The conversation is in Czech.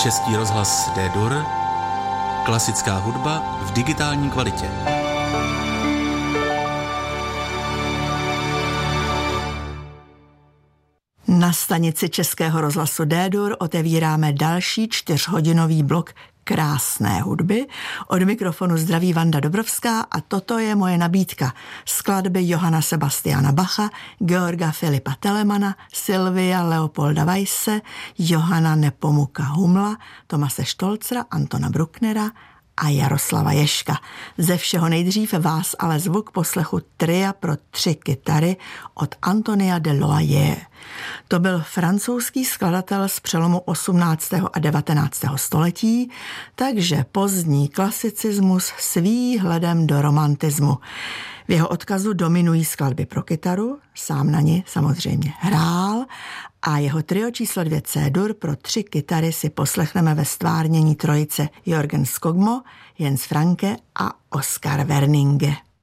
Český rozhlas D-Dur, klasická hudba v digitální kvalitě. Na stanici Českého rozhlasu D-Dur otevíráme další 4hodinový blok krásné hudby. Od mikrofonu zdraví Vanda Dobrovská a toto je moje nabídka. Skladby Johanna Sebastiana Bacha, Georga Filipa Telemana, Sylvia Leopolda Weisse, Johanna Nepomuka Humla, Tomase Štolcra, Antona Brucknera a Jaroslava Ježka. Ze všeho nejdřív vás ale zvuk poslechu tria pro 3 kytary od Antonia de Loyer. To byl francouzský skladatel z přelomu 18. a 19. století, takže pozdní klasicismus s výhledem do romantismu. V jeho odkazu dominují skladby pro kytaru, sám na ni samozřejmě hrál a jeho trio číslo 2 C-dur pro 3 kytary si poslechneme ve stvárnění trojice Jürgen Skogmo, Jens Franke a Oskar Werninge.